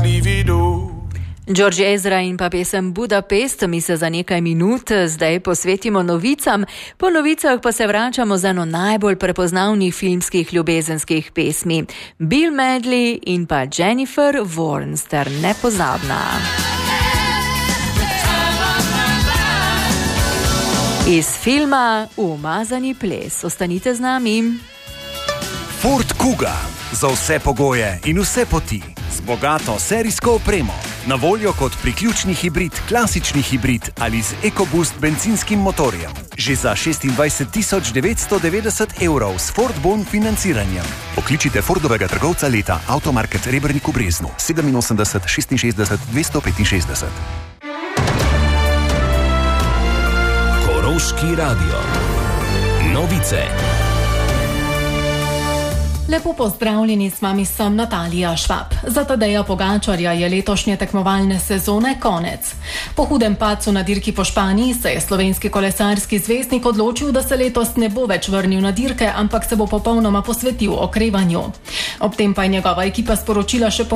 livido. George Ezra in pa pesem Budapest, mi se za nekaj minut zdaj posvetimo novicam. Po novicah pa se vračamo za eno najbolj prepoznavnih filmskih ljubezenskih pesmi. Bill Medley in pa Jennifer Warnes ter Nepozabna. Iz filma Umazani ples. Ostanite z nami. Ford Kuga. Za vse pogoje in vse poti. Z bogato serijsko opremo. Na voljo kot priključni hibrid, klasični hibrid ali z EcoBoost bencinskim motorjem. Že za 26.990 € s Ford Bon financiranjem. Pokličite Fordovega trgovca leta Automarket Rebernik v Breznu 87 66 265. Koroški radio. Novice. Lepo pozdravljeni, s vami sem Natalija Švab. Za Tadeja Pogačarja je letošnje tekmovalne sezone konec. Po hudem padcu na dirki po Španiji se je slovenski kolesarski zvezdnik odločil, da se letos ne bo več vrnil na dirke, ampak se bo popolnoma posvetil okrevanju. Ob tem pa je njegova ekipa sporočila še